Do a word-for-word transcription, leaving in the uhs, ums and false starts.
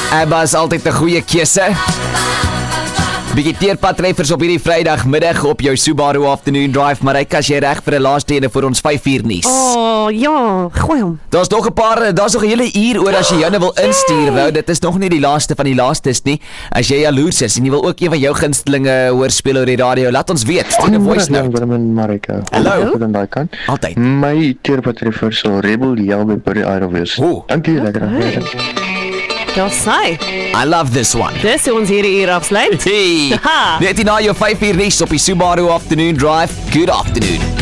ABBA is altyd 'n goeie keuse. Bietjie teerpadtreffers op hierdie Vrydagmiddag op jou Subaru Afternoon Drive, maar ek as jy reg vir 'n laaste ene vir ons vyf uur nuus. Oh, ja, gooi hom. Daar's nog 'n paar, daar's nog 'n hele uur oor as jy joune wil instuur, wou. Dit is nog nie die laaste van die laastes nie. As jy jaloers is en jy wil ook een van jou gunstelinge hoor speel oor die radio, laat ons weet. Stuur 'n voice note. Willem en Marika. Hallo. Goed aan daai kant. Altyd. My teerpadtreffer sal Rebel Yell by Buddy Idol wees. O. Dankie, lekker. Ja, sy. I love this one. Dis hoe ons hierdie uur afsluit. Hey. Ha. Net na jou vyf uur nuus op die Subaru Afternoon Drive. Good afternoon.